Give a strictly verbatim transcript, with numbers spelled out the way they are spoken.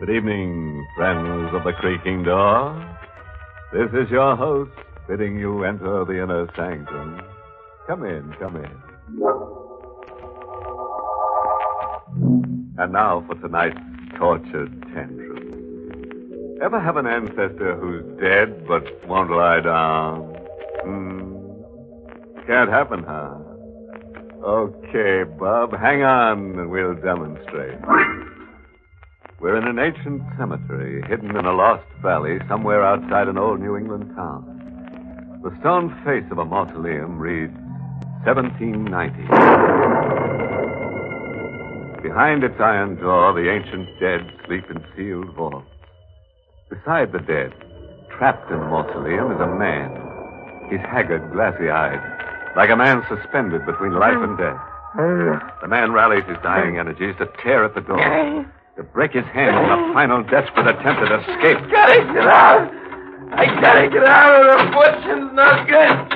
Good evening, friends of the creaking door. This is your host bidding you enter the inner sanctum. Come in, come in. And now for tonight's tortured tantrum. Ever have an ancestor who's dead but won't lie down? Hmm. Can't happen, huh? Okay, Bob, hang on and we'll demonstrate. We're in an ancient cemetery hidden in a lost valley somewhere outside an old New England town. The stone face of a mausoleum reads seventeen ninety. Behind its iron door, the ancient dead sleep in sealed vaults. Beside the dead, trapped in the mausoleum, is a man. He's haggard, glassy-eyed, like a man suspended between life and death. The man rallies his dying energies to tear at the door, to break his hand in a final desperate attempt at escape. I gotta get out! I gotta get out of the fortune's not good.